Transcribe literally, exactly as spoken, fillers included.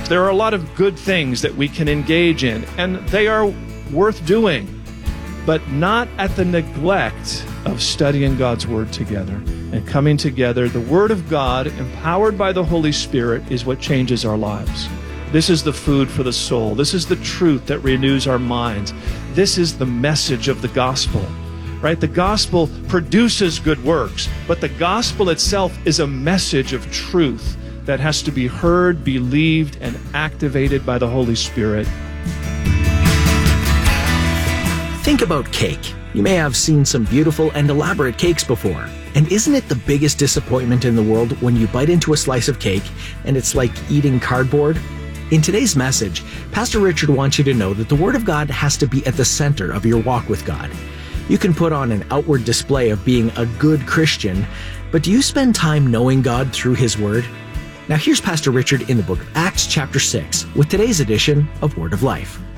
life. There are a lot of good things that we can engage in, and they are worth doing, but not at the neglect of studying God's Word together and coming together. The Word of God, empowered by the Holy Spirit, is what changes our lives. This is the food for the soul. This is the truth that renews our minds. This is the message of the gospel, right? The gospel produces good works, but the gospel itself is a message of truth that has to be heard, believed, and activated by the Holy Spirit. Think about cake. You may have seen some beautiful and elaborate cakes before. And isn't it the biggest disappointment in the world when you bite into a slice of cake and it's like eating cardboard? In today's message, Pastor Richard wants you to know that the Word of God has to be at the center of your walk with God. You can put on an outward display of being a good Christian, but do you spend time knowing God through His Word? Now here's Pastor Richard in the book of Acts chapter six with today's edition of Word of Life.